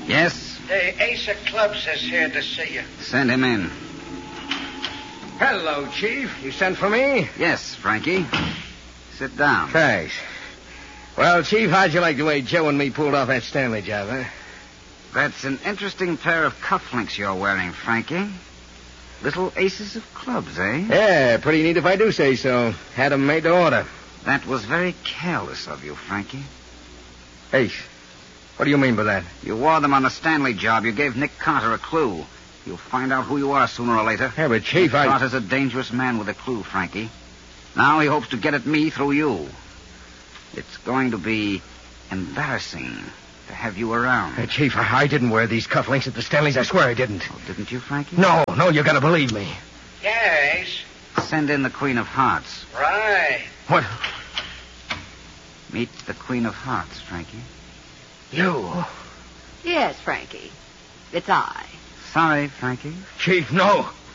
Yes? The Ace of Clubs is here to see you. Send him in. Hello, Chief. You sent for me? Yes, Frankie. Sit down. Thanks. Well, Chief, how'd you like the way Joe and me pulled off that Stanley job, huh? That's an interesting pair of cufflinks you're wearing, Frankie. Little aces of clubs, eh? Yeah, pretty neat if I do say so. Had 'em made to order. That was very careless of you, Frankie. Ace, what do you mean by that? You wore them on the Stanley job. You gave Nick Carter a clue. You'll find out who you are sooner or later. Yeah, but Chief, Nick Carter's a dangerous man with a clue, Frankie. Now he hopes to get at me through you. It's going to be embarrassing to have you around. Hey, Chief, I didn't wear these cufflinks at the Stanleys. I swear I didn't. Oh, didn't you, Frankie? No, you gotta believe me. Yeah, Ace. Send in the Queen of Hearts. Right. What? Meet the Queen of Hearts, Frankie. You? Yes, Frankie. It's I. Sorry, Frankie. Chief, no.